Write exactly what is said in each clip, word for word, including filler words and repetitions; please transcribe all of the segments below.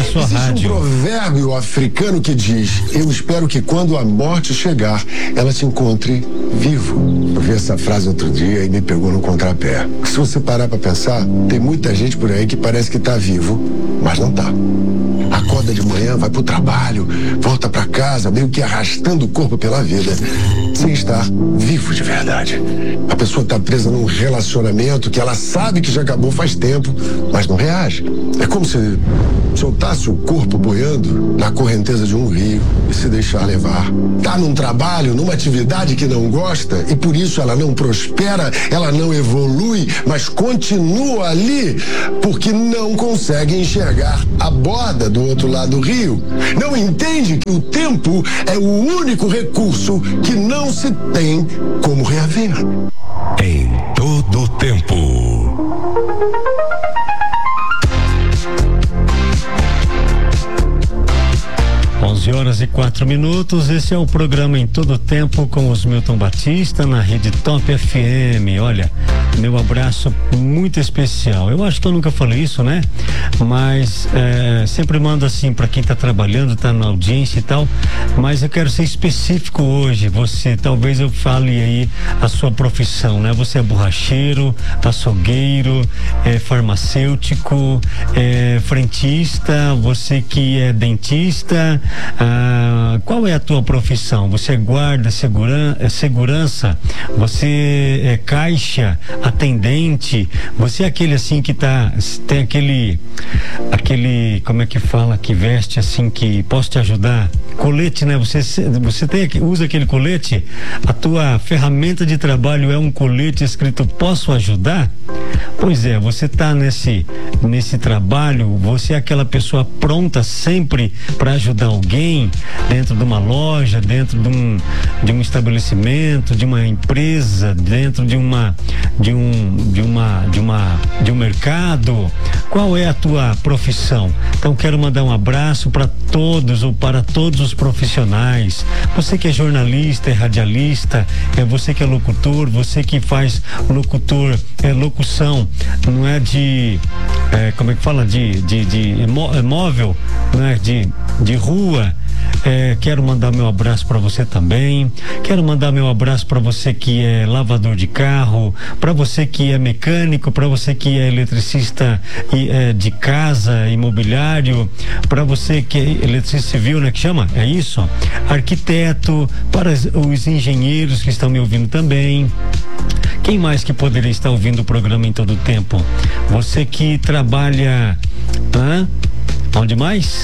sua Existe rádio. Um provérbio africano que diz: eu espero que quando a morte chegar, ela te encontre vivo. Eu vi essa frase outro dia e me pegou no contrapé. Se você parar pra pensar, tem muita gente por aí que parece que tá vivo, mas não tá. Acorda de manhã, vai pro trabalho, volta pra casa, meio que arrastando o corpo pela vida, sem estar vivo de verdade. A pessoa tá presa num relacionamento que ela sabe que já acabou faz tempo, mas não reage. É como se soltasse o corpo boiando na correnteza de um rio e se deixar levar. Tá num trabalho, numa atividade que não gosta e por isso ela não prospera, ela não evolui, mas continua ali porque não consegue enxergar a borda do outro lado do rio. Não entende que o tempo é o único recurso que não se tem como reaver. Em todo tempo. onze horas e quatro minutos, esse é o programa Em Todo Tempo com os Milton Batista na rede Top F M. Olha, meu abraço muito especial. Eu acho que eu nunca falei isso, né? Mas é, sempre mando assim para quem tá trabalhando, tá na audiência e tal. Mas eu quero ser específico hoje. Você, talvez eu fale aí a sua profissão, né? Você é borracheiro, açougueiro, é farmacêutico, é frentista, você que é dentista. Ah, qual é a tua profissão? Você é guarda, seguran, é segurança, você é caixa, atendente, você é aquele assim que tá, tem aquele, aquele, como é que fala, que veste assim, que posso te ajudar? Colete, né? Você, você tem, usa aquele colete? A tua ferramenta de trabalho é um colete escrito posso ajudar? Pois é, você tá nesse, nesse trabalho, você é aquela pessoa pronta sempre para ajudar alguém dentro de uma loja, dentro de um, de um estabelecimento, de uma empresa, dentro de uma, de um, de uma, de uma, de um mercado. Qual é a tua profissão? Então quero mandar um abraço para todos ou para todos os profissionais. Você que é jornalista, é radialista, é você que é locutor, você que faz locutor, é locução, não é de, é, como é que fala, de, de, de é móvel, não é de, de rua. É, quero mandar meu abraço para você também. Quero mandar meu abraço para você que é lavador de carro, para você que é mecânico, para você que é eletricista e, é, de casa, imobiliário, para você que é eletricista civil, né? Que chama? É isso? Arquiteto, para os engenheiros que estão me ouvindo também. Quem mais que poderia estar ouvindo o programa Em Todo Tempo? Você que trabalha. Hã? Onde mais?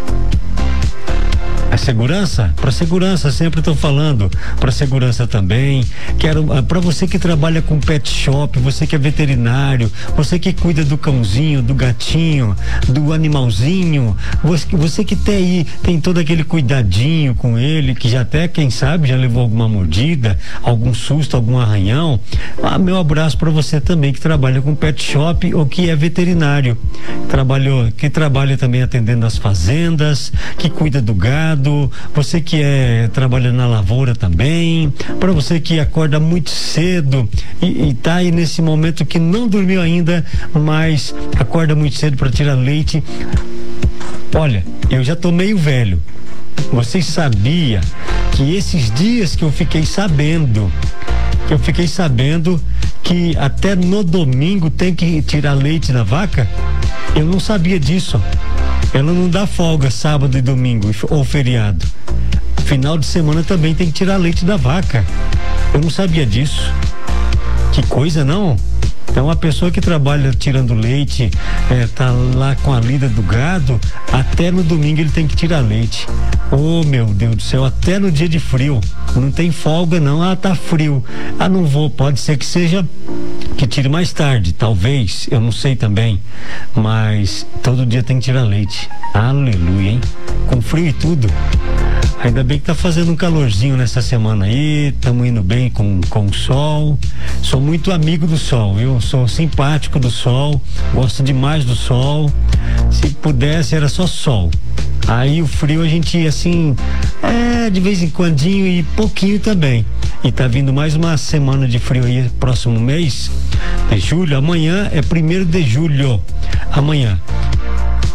A segurança? Para segurança, sempre estou falando. Para segurança também. Quero para você que trabalha com pet shop, você que é veterinário, você que cuida do cãozinho, do gatinho, do animalzinho, você, você que tem aí, tem todo aquele cuidadinho com ele, que já até, quem sabe, já levou alguma mordida, algum susto, algum arranhão. Ah, meu abraço para você também que trabalha com pet shop ou que é veterinário. Trabalhou, que trabalha também atendendo as fazendas, que cuida do gado. Você que é trabalha na lavoura também, para você que acorda muito cedo e, e tá aí nesse momento que não dormiu ainda, mas acorda muito cedo para tirar leite. Olha, eu já tô meio velho. Vocês sabiam que esses dias que eu fiquei sabendo, que eu fiquei sabendo que até no domingo tem que tirar leite da vaca? Eu não sabia disso. Ela não dá folga sábado e domingo ou feriado. Final de semana também tem que tirar leite da vaca. Eu não sabia disso. Que coisa, não? Então a pessoa que trabalha tirando leite, é, tá lá com a lida do gado, até no domingo ele tem que tirar leite. Oh, meu Deus do céu, até no dia de frio. Não tem folga não. Ah, tá frio. Ah, não vou. Pode ser que seja que tire mais tarde, talvez, eu não sei também, mas todo dia tem que tirar leite. Aleluia, hein? Com frio e tudo. Ainda bem que tá fazendo um calorzinho nessa semana aí, estamos indo bem com, com o sol. Sou muito amigo do sol, viu? Sou simpático do sol, gosto demais do sol. Se pudesse era só sol. Aí o frio a gente ia assim, é, de vez em quando e pouquinho também. E tá vindo mais uma semana de frio aí, próximo mês, de julho. Amanhã é primeiro de julho. Amanhã.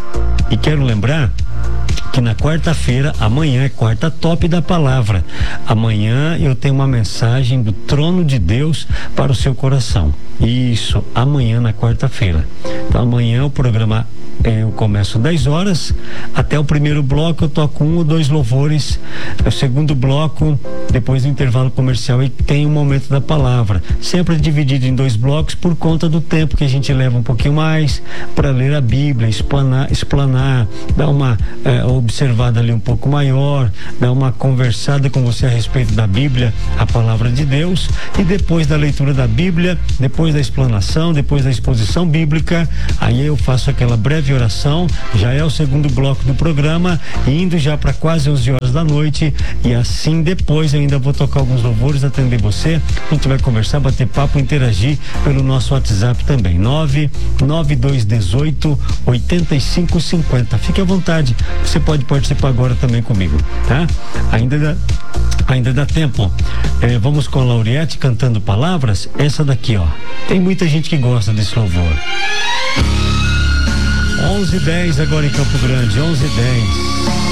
E quero lembrar que na quarta-feira, amanhã é quarta top da palavra. Amanhã eu tenho uma mensagem do trono de Deus para o seu coração. Isso, amanhã na quarta-feira. Então amanhã o programa é, eu começo dez horas, até o primeiro bloco eu toco um ou dois louvores. O segundo bloco, depois do intervalo comercial, e tem o momento da palavra. Sempre dividido em dois blocos por conta do tempo que a gente leva um pouquinho mais para ler a Bíblia, explanar, explanar dar uma é, observada ali um pouco maior, dar uma conversada com você a respeito da Bíblia, a palavra de Deus, e depois da leitura da Bíblia, depois da explanação, depois da exposição bíblica, aí eu faço aquela breve oração, já é o segundo bloco do programa, indo já para quase onze horas da noite, e assim depois eu ainda vou tocar alguns louvores, atender você, a gente vai conversar, bater papo, interagir pelo nosso WhatsApp também, nove nove dois um oito oito cinco cinco zero. Fique à vontade, você pode participar agora também comigo, tá? Ainda dá, ainda dá tempo. É, vamos com a Lauriette cantando palavras, essa daqui, ó. Tem muita gente que gosta desse louvor. onze e dez agora em Campo Grande, onze e dez.